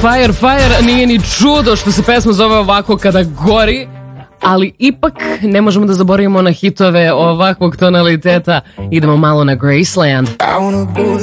Fire, fire, nije ni čudo što se pesma zove ovako kada gori, ali ipak ne možemo da zaboravimo na hitove ovakvog tonaliteta. Idemo malo na Graceland.